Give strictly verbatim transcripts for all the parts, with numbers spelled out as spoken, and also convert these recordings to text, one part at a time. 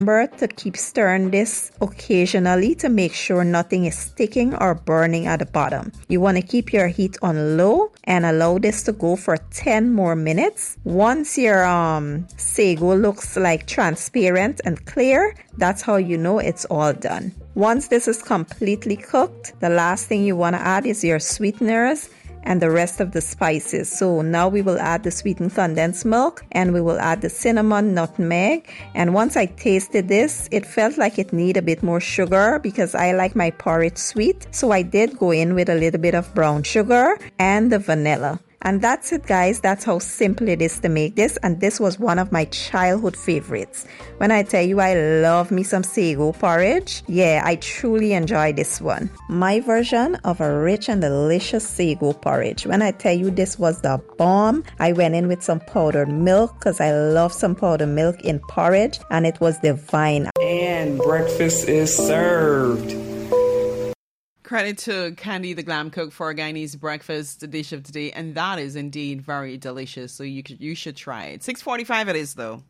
Remember to keep stirring this occasionally to make sure nothing is sticking or burning at the bottom. You want to keep your heat on low and allow this to go for ten more minutes. Once your um, sago looks like transparent and clear, that's how you know it's all done. Once this is completely cooked, the last thing you want to add is your sweeteners and the rest of the spices. So now we will add the sweetened condensed milk and we will add the cinnamon, nutmeg. And once I tasted this, it felt like it needed a bit more sugar because I like my porridge sweet. So I did go in with a little bit of brown sugar and the vanilla. And that's it, guys. That's how simple it is to make this. And this was one of my childhood favorites. When I tell you I love me some sago porridge, yeah, I truly enjoy this one. My version of a rich and delicious sago porridge. When I tell you this was the bomb, I went in with some powdered milk because I love some powdered milk in porridge, and it was divine. And breakfast is served. Credit to Candy the Glam Cook for Guyanese breakfast dish of today, and that is indeed very delicious. So you you should try it. six forty-five it is though.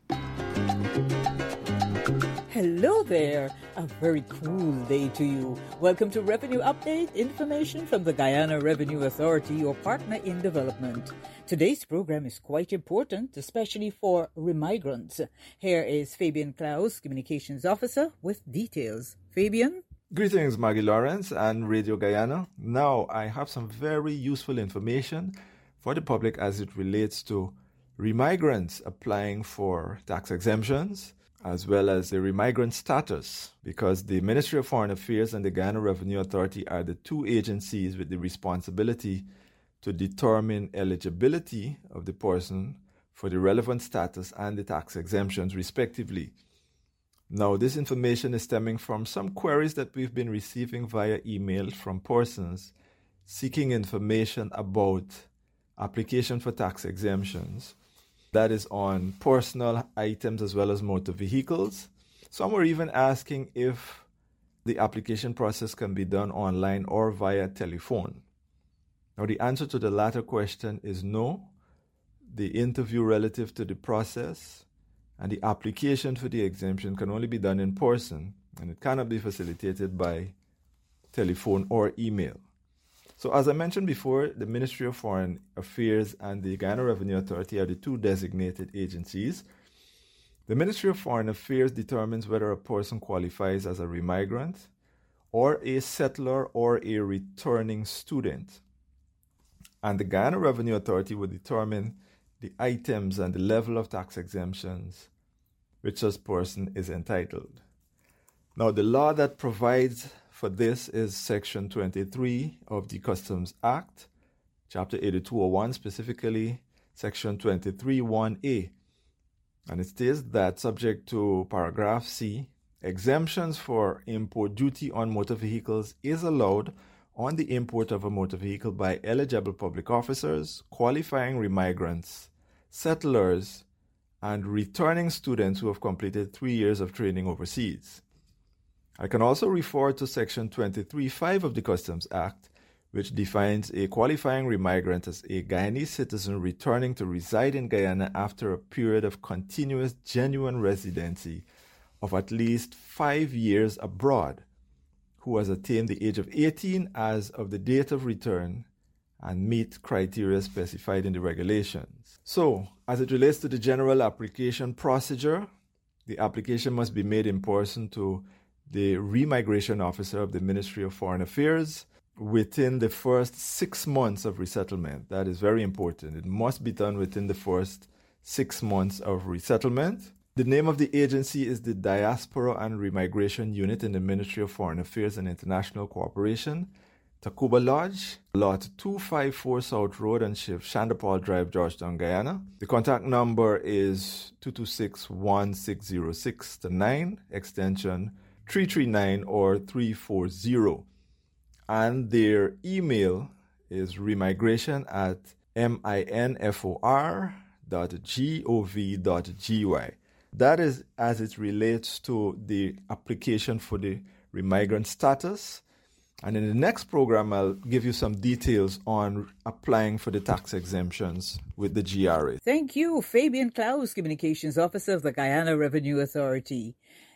Hello there. A very cool day to you. Welcome to Revenue Update, information from the Guyana Revenue Authority, your partner in development. Today's program is quite important, especially for remigrants. Here is Fabian Klaus, Communications Officer, with details. Fabian? Greetings, Maggie Lawrence and Radio Guyana. Now, I have some very useful information for the public as it relates to remigrants applying for tax exemptions, as well as the remigrant status, because the Ministry of Foreign Affairs and the Guyana Revenue Authority are the two agencies with the responsibility to determine eligibility of the person for the relevant status and the tax exemptions, respectively. Now, this information is stemming from some queries that we've been receiving via email from persons seeking information about application for tax exemptions. That is on personal items as well as motor vehicles. Some were even asking if the application process can be done online or via telephone. Now, the answer to the latter question is no. The interview relative to the process and the application for the exemption can only be done in person, and it cannot be facilitated by telephone or email. So as I mentioned before, the Ministry of Foreign Affairs and the Guyana Revenue Authority are the two designated agencies. The Ministry of Foreign Affairs determines whether a person qualifies as a remigrant or a settler or a returning student. And the Guyana Revenue Authority will determine the items and the level of tax exemptions which such person is entitled. Now, the law that provides for this is Section twenty-three of the Customs Act, Chapter eighty-two oh one, specifically Section twenty-three one A. And it states that, subject to Paragraph C, exemptions for import duty on motor vehicles is allowed on the import of a motor vehicle by eligible public officers, qualifying remigrants, settlers, and returning students who have completed three years of training overseas. I can also refer to Section twenty-three five of the Customs Act, which defines a qualifying remigrant as a Guyanese citizen returning to reside in Guyana after a period of continuous genuine residency of at least five years abroad, who has attained the age of eighteen as of the date of return and meet criteria specified in the regulations. So, as it relates to the general application procedure, the application must be made in person to the Remigration Officer of the Ministry of Foreign Affairs within the first six months of resettlement. That is very important. It must be done within the first six months of resettlement. The name of the agency is the Diaspora and Remigration Unit in the Ministry of Foreign Affairs and International Cooperation, Tacuba Lodge, Lot two fifty-four South Road and Shift, Shandapal Drive, Georgetown, Guyana. The contact number is two two six, one six zero six nine, extension three three nine or three four zero. And their email is remigration at minfor dot gov dot gy. That is as it relates to the application for the remigrant status. And in the next program, I'll give you some details on applying for the tax exemptions with the G R A. Thank you, Fabian Klaus, Communications Officer of the Guyana Revenue Authority.